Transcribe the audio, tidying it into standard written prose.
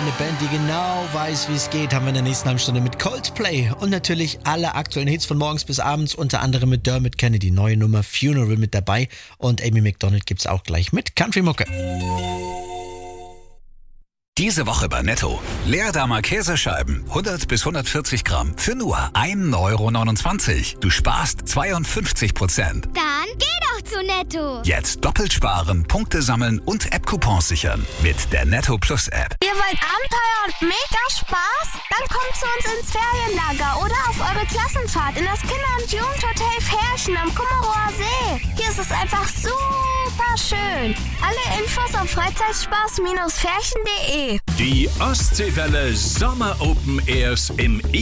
eine Band, die genau weiß, wie es geht, haben wir in der nächsten halben Stunde mit Coldplay. Und natürlich alle aktuellen Hits von morgens bis abends, unter anderem mit Dermot Kennedy, neue Nummer Funeral mit dabei. Und Amy Macdonald gibt's auch gleich mit Country-Mucke. Diese Woche bei Netto. Leerdammer Käsescheiben, 100 bis 140 Gramm, für nur 1,29 €. Du sparst 52%. Dann geh doch zu Netto. Jetzt doppelt sparen, Punkte sammeln und App-Coupons sichern. Mit der Netto Plus App. Ihr wollt Abenteuer und mega Spaß? Dann kommt zu uns ins Ferienlager oder auf eure Klassenfahrt in das Kinder- und Jugendhotel Ferchen am Kummerower See. Hier ist es einfach super schön. Alle Infos auf Freizeitspaß-ferchen.de. Die Ostseewelle Sommer Open Airs im